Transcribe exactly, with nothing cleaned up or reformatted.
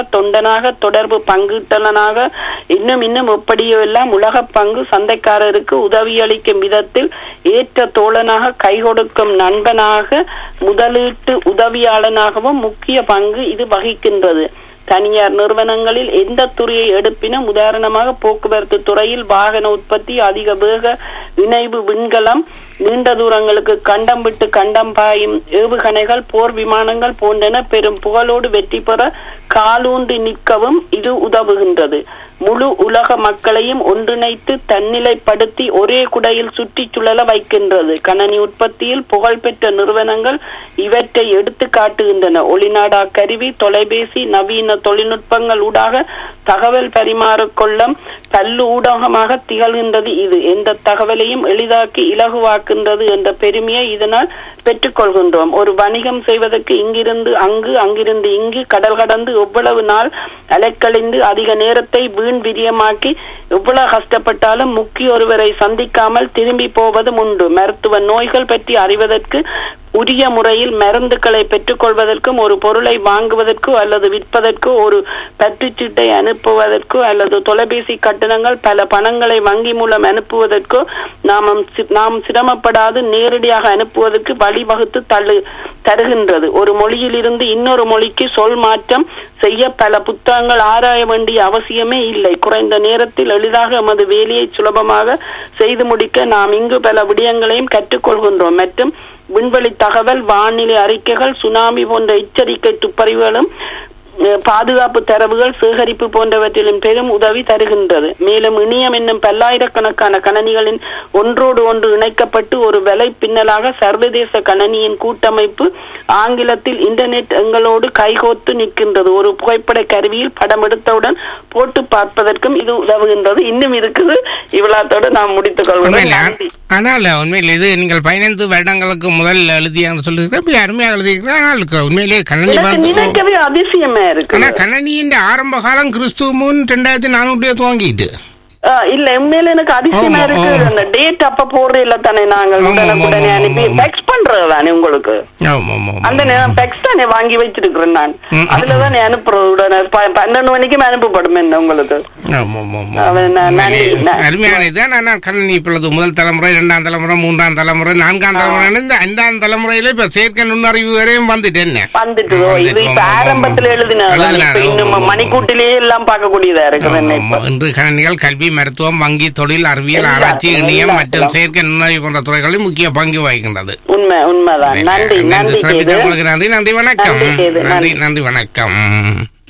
தொண்டனாக, தொடர்பு பங்குட்டலனாக, இன்னும் இன்னும் எப்படியோ எல்லாம் உலக பங்கு சந்தைக்காரருக்கு உதவியளிக்கும் விதத்தில் ஏற்ற தோழனாக, கை கொடுக்கும் நண்பனாக, முதலீட்டு உதவியாளனாகவும் முக்கிய பங்கு இது வகிக்கின்றது. தனியார் நிறுவனங்களில் எந்த துறையை எடுப்பினும், உதாரணமாக போக்குவரத்து துறையில் வாகன உற்பத்தி, அதிக வேக இணைவு விண்கலம், நீண்ட தூரங்களுக்கு கண்டம் விட்டு கண்டம் பாயும் ஏவுகணைகள், போர் விமானங்கள் போன்றன பெரும் புகழோடு வெற்றி பெற காலூன்றி நிற்கவும் இது உதவுகின்றது. முழு உலக மக்களையும் ஒன்றிணைத்து தன்னிலைப்படுத்தி ஒரே குடையில் சுற்றி சுழல வைக்கின்றது. கணனி உற்பத்தியில் புகழ்பெற்ற நிறுவனங்கள் இவற்றை எடுத்து காட்டுகின்றன. ஒளிநாடா கருவி, தொலைபேசி, நவீன தொழில்நுட்பங்கள் ஊடாக தகவல் பரிமாறிக்கொள்ளும் பல்லு ஊடகமாக திகழ்கின்றது. இது எந்த தகவலையும் எளிதாக்கி இலகுவாக்கின்றது என்ற பெருமையை இதனால் பெற்றுக்கொள்கின்றோம். ஒரு வணிகம் செய்வதற்கு இங்கிருந்து அங்கு, அங்கிருந்து இங்கு, கடல் கடந்து எவ்வளவு நாள் அலைக்கழிந்து அதிக நேரத்தை வீண் விரியமாக்கி எவ்வளவு கஷ்டப்பட்டாலும் முக்கிய ஒருவரை சந்திக்காமல் திரும்பி போவதும் உண்டு. மருத்துவ நோய்கள் பற்றி அறிவதற்கு, உரிய முறையில் மருந்துகளை பெற்றுக் கொள்வதற்கும், ஒரு பொருளை வாங்குவதற்கோ அல்லது விற்பதற்கோ, ஒரு பற்றுச்சீட்டை அனுப்புவதற்கோ அல்லது தொலைபேசி கட்டணங்கள் பல பணங்களை வங்கி மூலம் அனுப்புவதற்கோ நாம் நாம் சிரமப்படாது நேரடியாக அனுப்புவதற்கு வழிவகுத்து தள்ளு தருகின்றது. ஒரு மொழியிலிருந்து இன்னொரு மொழிக்கு சொல் மாற்றம் செய்ய பல புத்தகங்கள் ஆராய வேண்டிய அவசியமே இல்லை. குறைந்த நேரத்தில் எளிதாக எமது வேலையை சுலபமாக செய்து முடிக்க நாம் இங்கு பல விடயங்களையும் கற்றுக்கொள்கின்றோம். மற்றும் விண்வெளி தகவல், வானிலை அறிக்கைகள், சுனாமி போன்ற எச்சரிக்கை துப்பறிவுகளும் பாதுகாப்பு தரவுகள் சேகரிப்பு போன்றவற்றிலும் பெரும் உதவி தருகின்றது. மேலும் இணையம் என்னும் பல்லாயிரக்கணக்கான கணனிகளின் ஒன்றோடு ஒன்று இணைக்கப்பட்டு ஒரு வலை பின்னலாக சர்வதேச கணனியின் கூட்டமைப்பு, ஆங்கிலத்தில் இன்டர்நெட், எங்களோடு கைகோத்து நிற்கின்றது. ஒரு புகைப்பட கருவியில் படம் எடுத்தவுடன் போட்டு பார்ப்பதற்கும் இது உதவுகின்றது. இன்னும் இருக்குது. இவ்வளத்தோடு நாம் முடித்துக் கொள்வோம். ஆனால் உண்மையில் இது நீங்கள் பதினைந்து வருடங்களுக்கு முதல் எழுதியான்னு சொல்லியிருக்க அருமையாக எழுதியிருக்க. ஆனால் உண்மையிலேயே கணனி நினைக்கவே அதிசயமே இருக்கு. ஆனா கணனியின் ஆரம்ப காலம் கிறிஸ்துவ முன் ரெண்டாயிரத்தி நானூறு துவங்கிட்டு இல்ல. உண்மையில எனக்கு அதிசயமா இருக்கு. அந்த டேட் அப்ப போடுறீல்ல தானே, நாங்கள் உடனே அனுப்பி டெக்ஸ்ட் பண்றது தானே உங்களுக்கு. அந்த நேரம் டெக்ஸ்ட் தானே வாங்கி வச்சிருக்கிறேன் நான். அதுலதான் அனுப்புறது உடனே பன்னெண்டு மணிக்கும் அனுப்பப்படும் என்ன உங்களுக்கு. அருமையான கணனி இப்பொழுது முதல் தலைமுறை, இரண்டாம் தலைமுறை, மூன்றாம் தலைமுறை, நான்காம் தலைமுறை, இந்த ஐந்தாம் தலைமுறையில இப்ப செயற்கை நுண்ணறிவு வரையும் வந்துட்டு என்ன வந்துட்டு இது இப்ப ஆரம்பத்துல எழுதின மணிக்கூட்டிலேயே எல்லாம் பார்க்கக்கூடியதா இருக்கு. இன்று கணனிகள் கல்வி, மருத்துவம், வங்கி, தொழில், அறிவியல், ஆராய்ச்சி, இணையம் மற்றும் செயற்கை நுண்ணறிவு போன்ற துறைகளில் முக்கிய பங்கு வகிக்கின்றது. உண்மை உண்மைதான். நன்றி நன்றி நன்றி நன்றி வணக்கம். நன்றி நன்றி வணக்கம்.